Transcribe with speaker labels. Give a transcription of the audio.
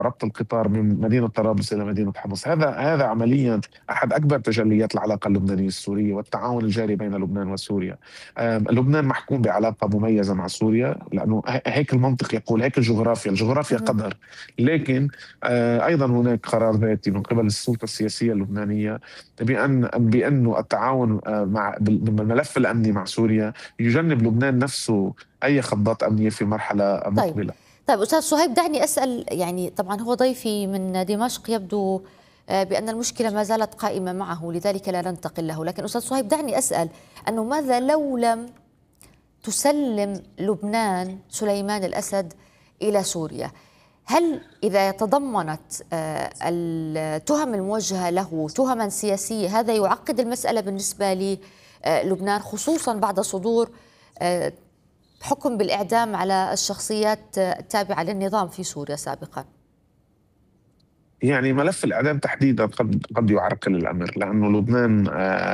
Speaker 1: ربط القطار من مدينة طرابلس إلى مدينة حمص. هذا عمليا أحد أكبر تجليات العلاقة اللبنانية السورية والتعاون الجاري بين لبنان وسوريا. لبنان محكوم بعلاقة مميزة مع سوريا، لأنه هيك المنطق يقول، هيك الجغرافيا
Speaker 2: مهم.
Speaker 1: قدر. لكن أيضا هناك قرار ذاتي من قبل السلطة السياسية اللبنانية بأنه التعاون بالملف الأمني مع سوريا يجنب لبنان نفسه أي خطات أمنية في مرحلة
Speaker 2: طيب.
Speaker 1: مقبلة.
Speaker 2: طيب أستاذ صهيب، دعني أسأل، يعني طبعا هو ضيفي من دمشق يبدو بأن المشكلة ما زالت قائمة معه، لذلك لا ننتقل له. لكن أستاذ صهيب، دعني أسأل أنه ماذا لو لم تسلم لبنان سليمان الأسد إلى سوريا؟ هل إذا تضمنت التهم الموجهة له تهما سياسية هذا يعقد المسألة بالنسبة للبنان، خصوصا بعد صدور حكم بالإعدام على الشخصيات التابعة للنظام في سوريا سابقا؟
Speaker 1: يعني ملف الإعدام تحديدا قد يعرقل الأمر، لأنه لبنان